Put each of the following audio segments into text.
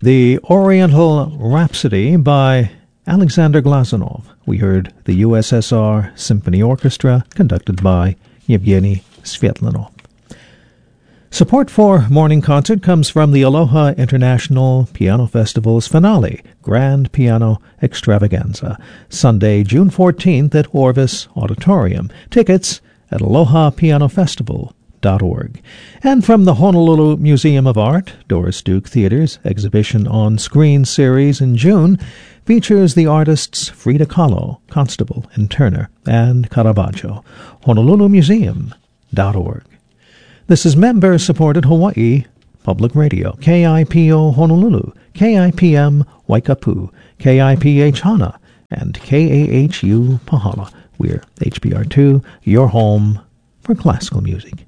The Oriental Rhapsody by Alexander Glazunov. We heard the USSR Symphony Orchestra, conducted by Yevgeny Svetlanov. Support for Morning Concert comes from the Aloha International Piano Festival's finale, Grand Piano Extravaganza, Sunday, June 14th at Orvis Auditorium. Tickets at alohapianofestival.org. And from the Honolulu Museum of Art, Doris Duke Theater's exhibition on Screen series in June features the artists Frida Kahlo, Constable and Turner, and Caravaggio. honolulumuseum.org. This is member-supported Hawaii Public Radio, KIPO Honolulu, KIPM Waikapu, KIPH Hana, and KAHU Pahala. We're HPR2, your home for classical music.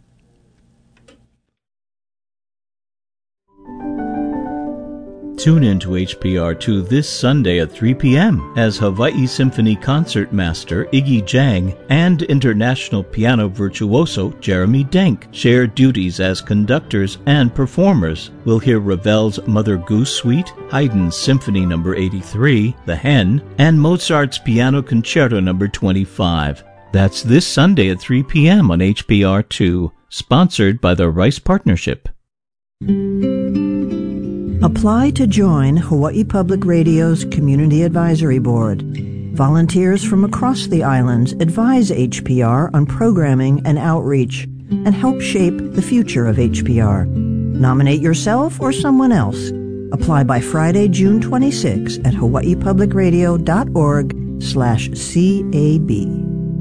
Tune in to HPR2 this Sunday at 3 p.m. as Hawaii Symphony Concert Master Iggy Jang and international piano virtuoso Jeremy Denk share duties as conductors and performers. We'll hear Ravel's Mother Goose Suite, Haydn's Symphony No. 83, The Hen, and Mozart's Piano Concerto No. 25. That's this Sunday at 3 p.m. on HPR2, sponsored by the Rice Partnership. Apply to join Hawaii Public Radio's Community Advisory Board. Volunteers from across the islands advise HPR on programming and outreach and help shape the future of HPR. Nominate yourself or someone else. Apply by Friday, June 26 at hawaiipublicradio.org/CAB.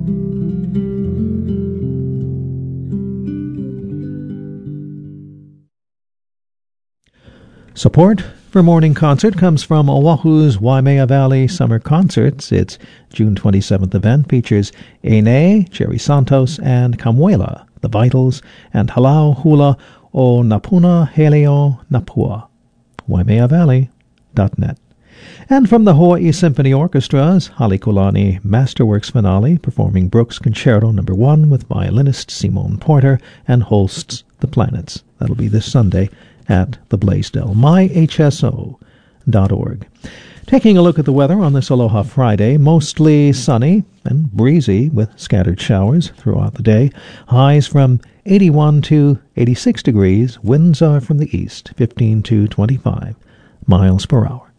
Support for Morning Concert comes from Oahu's Waimea Valley Summer Concerts. Its June 27th event features Ene, Jerry Santos, and Kamuela, The Vitals, and Halau Hula o Napuna Heleo Napua. WaimeaValley.net. And from the Hawaii Symphony Orchestra's Halekulani Masterworks finale, performing Brooks Concerto No. 1 with violinist Simone Porter and Holst's The Planets. That'll be this Sunday at the Blaisdell, myhso.org. Taking a look at the weather on this Aloha Friday, mostly sunny and breezy with scattered showers throughout the day. Highs from 81 to 86 degrees. Winds are from the east, 15 to 25 miles per hour.